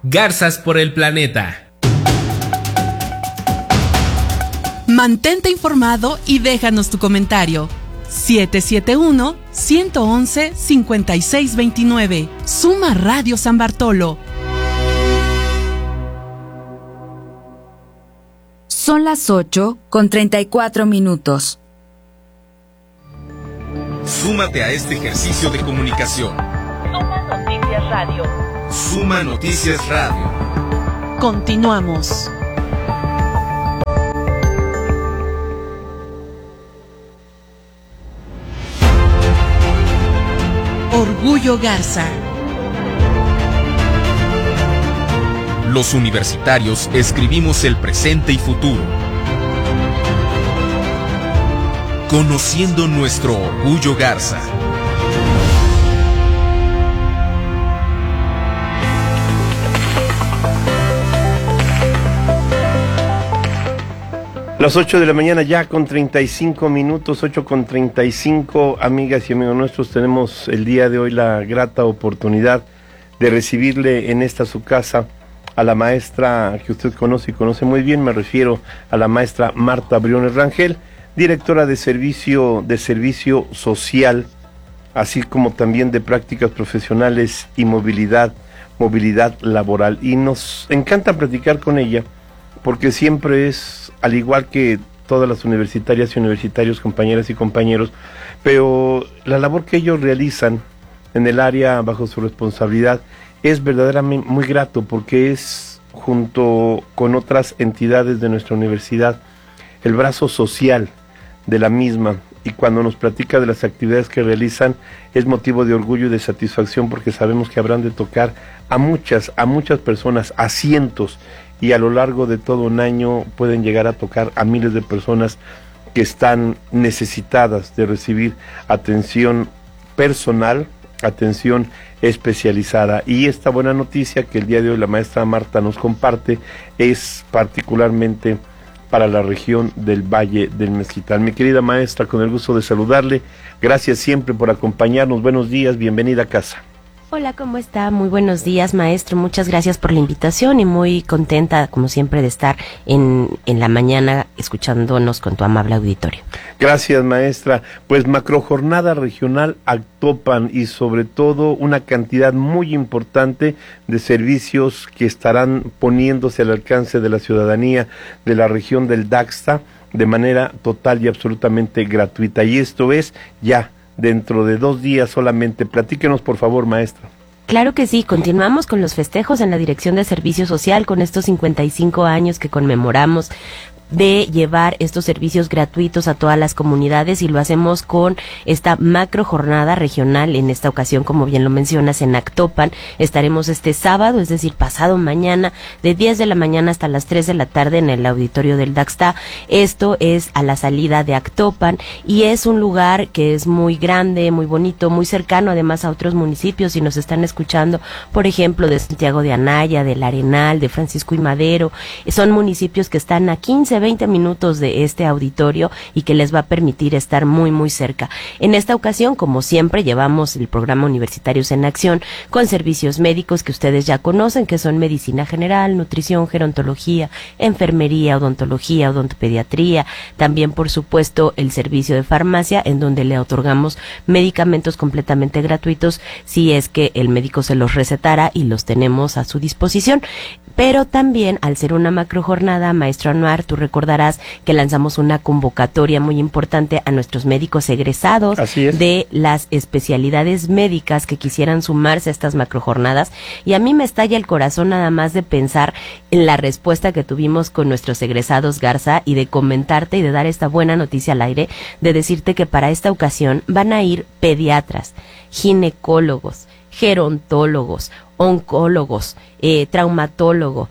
Garzas por el planeta. Mantente informado y déjanos tu comentario. 771-111-5629. Suma Radio San Bartolo. Son las 8:34. Súmate a este ejercicio de comunicación. Suma Noticias Radio. Suma Noticias Radio. Continuamos. Orgullo Garza. Los universitarios escribimos el presente y futuro. Conociendo nuestro orgullo Garza. Las 8 de la mañana ya con 35 minutos, 8:35, amigas y amigos nuestros, tenemos el día de hoy la grata oportunidad de recibirle en esta su casa a la maestra que usted conoce y conoce muy bien, me refiero a la maestra Marta Briones Rangel, directora de servicio social, así como también de prácticas profesionales y movilidad laboral. Y nos encanta platicar con ella, porque siempre es, al igual que todas las universitarias y universitarios, compañeras y compañeros, pero la labor que ellos realizan en el área bajo su responsabilidad es verdaderamente muy grato, porque es, junto con otras entidades de nuestra universidad, el brazo social de la misma. Y cuando nos platica de las actividades que realizan, es motivo de orgullo y de satisfacción, porque sabemos que habrán de tocar a muchas personas, a cientos, y a lo largo de todo un año pueden llegar a tocar a miles de personas que están necesitadas de recibir atención personal, atención especializada. Y esta buena noticia que el día de hoy la maestra Marta nos comparte es particularmente para la región del Valle del Mezquital. Mi querida maestra, con el gusto de saludarle, gracias siempre por acompañarnos, buenos días, bienvenida a casa. Hola, ¿cómo está? Muy buenos días, maestro. Muchas gracias por la invitación y muy contenta, como siempre, de estar en la mañana escuchándonos con tu amable auditorio. Gracias, maestra. Pues macrojornada regional Actopan, y sobre todo una cantidad muy importante de servicios que estarán poniéndose al alcance de la ciudadanía de la región del Daxta de manera total y absolutamente gratuita. Y esto es ya dentro de 2 días solamente. Platíquenos, por favor, maestra. Claro que sí, continuamos con los festejos en la Dirección de Servicio Social con estos 55 años que conmemoramos de llevar estos servicios gratuitos a todas las comunidades, y lo hacemos con esta macro jornada regional. En esta ocasión, como bien lo mencionas, en Actopan estaremos este sábado, es decir, pasado mañana, de 10 de la mañana hasta las 3 de la tarde en el auditorio del Daxta. Esto es a la salida de Actopan y es un lugar que es muy grande, muy bonito, muy cercano además a otros municipios. Si nos están escuchando, por ejemplo, de Santiago de Anaya, del Arenal, de Francisco y Madero, son municipios que están a 15-20 minutos de este auditorio y que les va a permitir estar muy muy cerca. En esta ocasión, como siempre, llevamos el programa Universitarios en Acción con servicios médicos que ustedes ya conocen, que son medicina general, nutrición, gerontología, enfermería, odontopediatría, también por supuesto el servicio de farmacia, en donde le otorgamos medicamentos completamente gratuitos si es que el médico se los recetara, y los tenemos a su disposición. Pero también, al ser una macrojornada, maestro Anuar, tú recordarás que lanzamos una convocatoria muy importante a nuestros médicos egresados de las especialidades médicas que quisieran sumarse a estas macrojornadas, y a mí me estalla el corazón nada más de pensar en la respuesta que tuvimos con nuestros egresados, Garza, y de comentarte y de dar esta buena noticia al aire, de decirte que para esta ocasión van a ir pediatras, ginecólogos, gerontólogos, oncólogos, traumatólogo,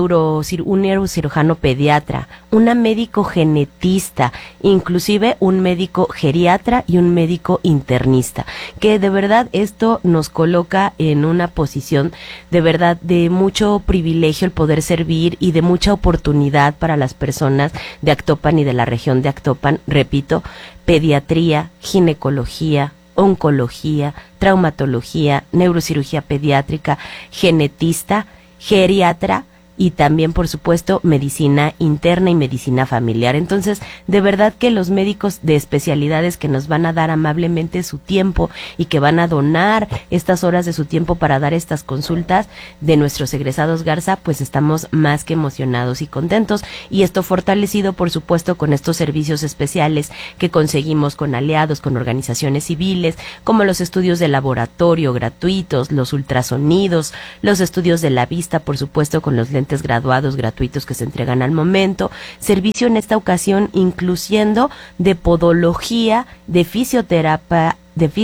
un neurocirujano pediatra, una médico genetista, inclusive un médico geriatra y un médico internista, que de verdad esto nos coloca en una posición de verdad de mucho privilegio el poder servir y de mucha oportunidad para las personas de Actopan y de la región de Actopan. Repito, pediatría, ginecología, oncología, traumatología, neurocirugía pediátrica, genetista geriatra, y también, por supuesto, medicina interna y medicina familiar. Entonces, de verdad que los médicos de especialidades que nos van a dar amablemente su tiempo y que van a donar estas horas de su tiempo para dar estas consultas de nuestros egresados Garza, pues estamos más que emocionados y contentos. Y esto fortalecido, por supuesto, con estos servicios especiales que conseguimos con aliados, con organizaciones civiles, como los estudios de laboratorio gratuitos, los ultrasonidos, los estudios de la vista, por supuesto, con los lentes graduados gratuitos que se entregan al momento, servicio en esta ocasión incluyendo de podología, de fisioterapia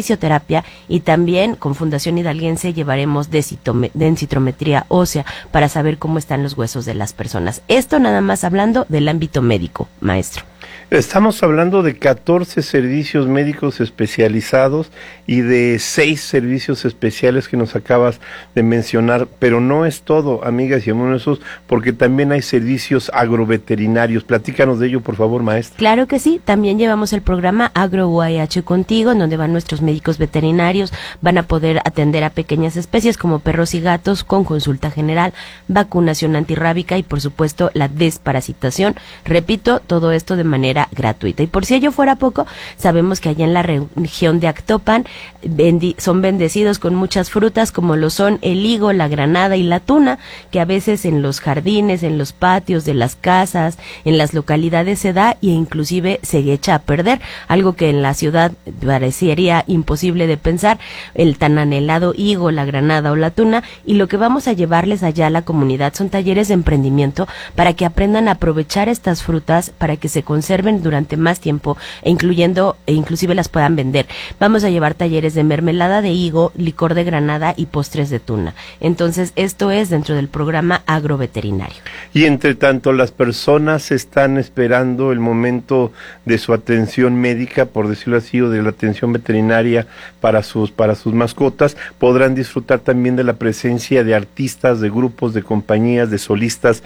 y también con Fundación Hidalguense llevaremos densitometría ósea para saber cómo están los huesos de las personas. Esto nada más hablando del ámbito médico, maestro. Estamos hablando de 14 servicios médicos especializados y de 6 servicios especiales que nos acabas de mencionar, pero no es todo, amigas y amigos, porque también hay servicios agroveterinarios. Platícanos de ello, por favor, maestra. Claro que sí, también llevamos el programa Agro UAH Contigo, en donde van nuestros médicos veterinarios, van a poder atender a pequeñas especies como perros y gatos con consulta general, vacunación antirrábica y, por supuesto, la desparasitación. Repito, todo esto de manera gratuita. Y por si ello fuera poco, sabemos que allá en la región de Actopan son bendecidos con muchas frutas como lo son el higo, la granada y la tuna, que a veces en los jardines, en los patios de las casas, en las localidades se da e inclusive se echa a perder, algo que en la ciudad parecería imposible de pensar, el tan anhelado higo, la granada o la tuna. Y lo que vamos a llevarles allá a la comunidad son talleres de emprendimiento para que aprendan a aprovechar estas frutas para que se conserven durante más tiempo e inclusive las puedan vender. Vamos a llevar talleres de mermelada de higo, licor de granada y postres de tuna. Entonces, esto es dentro del programa agroveterinario. Y entre tanto, las personas están esperando el momento de su atención médica, por decirlo así, o de la atención veterinaria para sus mascotas. Podrán disfrutar también de la presencia de artistas, de grupos, de compañías, de solistas,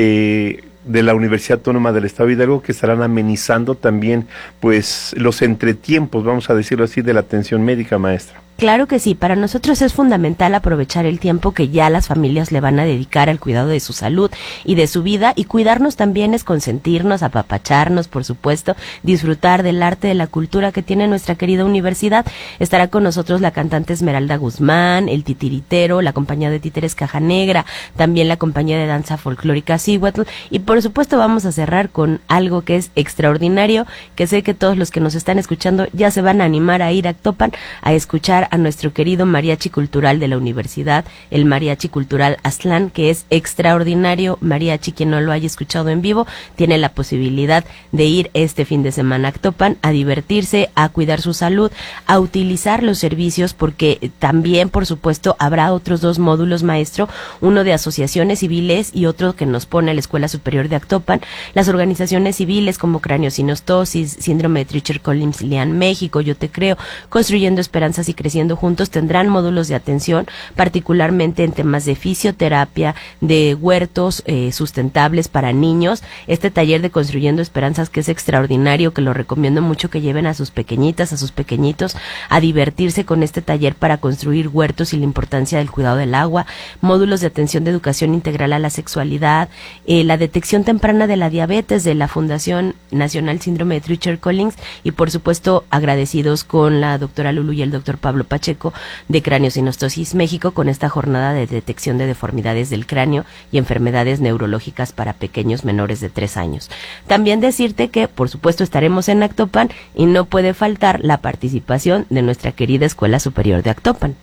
de la Universidad Autónoma del Estado de Hidalgo, que estarán amenizando también pues los entretiempos, vamos a decirlo así, de la atención médica, maestra. Claro que sí, para nosotros es fundamental aprovechar el tiempo que ya las familias le van a dedicar al cuidado de su salud y de su vida, y cuidarnos también es consentirnos, apapacharnos, por supuesto, disfrutar del arte, de la cultura que tiene nuestra querida universidad. Estará con nosotros la cantante Esmeralda Guzmán, el titiritero, la compañía de títeres Caja Negra, también la compañía de danza folclórica Cihuatl, y por supuesto vamos a cerrar con algo que es extraordinario, que sé que todos los que nos están escuchando ya se van a animar a ir a Actopan a escuchar a nuestro querido mariachi cultural de la universidad, el mariachi cultural Aztlán, que es extraordinario mariachi. Quien no lo haya escuchado en vivo tiene la posibilidad de ir este fin de semana a Actopan a divertirse, a cuidar su salud, a utilizar los servicios, porque también, por supuesto, habrá otros 2 módulos, maestro, uno de asociaciones civiles y otro que nos pone la Escuela Superior de Actopan. Las organizaciones civiles como Craniosinostosis, Síndrome de Treacher-Collins-Lean México, Yo Te Creo, Construyendo Esperanzas y Creciendo Juntos, tendrán módulos de atención, particularmente en temas de fisioterapia, de huertos sustentables para niños. Este taller de Construyendo Esperanzas, que es extraordinario, que lo recomiendo mucho que lleven a sus pequeñitas, a sus pequeñitos a divertirse con este taller para construir huertos y la importancia del cuidado del agua. Módulos de atención de educación integral a la sexualidad, la detección temprana de la diabetes de la Fundación Nacional Síndrome de Treacher-Collins, y por supuesto agradecidos con la doctora Lulu y el doctor Pablo Pacheco de Craniosinostosis México con esta jornada de detección de deformidades del cráneo y enfermedades neurológicas para pequeños menores de 3 años. También decirte que, por supuesto, estaremos en Actopan y no puede faltar la participación de nuestra querida Escuela Superior de Actopan.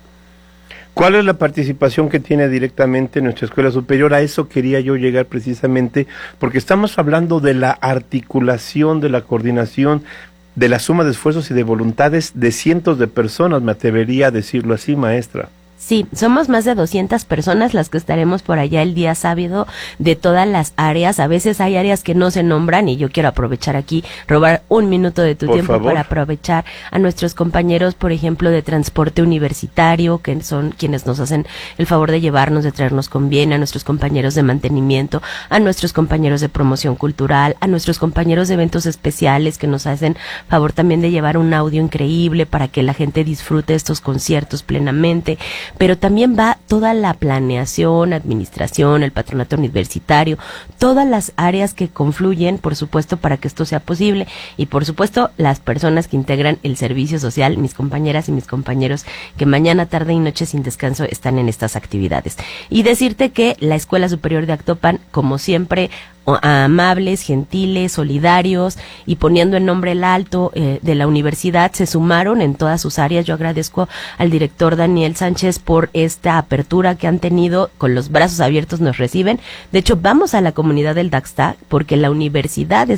¿Cuál es la participación que tiene directamente nuestra Escuela Superior? A eso quería yo llegar precisamente, porque estamos hablando de la articulación, de la coordinación, de la suma de esfuerzos y de voluntades de cientos de personas, me atrevería a decirlo así, maestra. Sí, somos más de 200 personas las que estaremos por allá el día sábado, de todas las áreas. A veces hay áreas que no se nombran y yo quiero aprovechar aquí, robar un minuto de tu tiempo para aprovechar a nuestros compañeros, por ejemplo, de transporte universitario, que son quienes nos hacen el favor de llevarnos, de traernos con bien, a nuestros compañeros de mantenimiento, a nuestros compañeros de promoción cultural, a nuestros compañeros de eventos especiales que nos hacen favor también de llevar un audio increíble para que la gente disfrute estos conciertos plenamente. pero también va toda la planeación, administración, el patronato universitario, todas las áreas que confluyen, por supuesto, para que esto sea posible, y por supuesto las personas que integran el servicio social, mis compañeras y mis compañeros que mañana, tarde y noche sin descanso están en estas actividades. Y decirte que la Escuela Superior de Actopan, como siempre, amables, gentiles, solidarios y poniendo el nombre el alto de la universidad, se sumaron en todas sus áreas. Yo agradezco al director Daniel Sánchez por esta apertura que han tenido, con los brazos abiertos nos reciben. De hecho, vamos a la comunidad del Daxta porque la universidad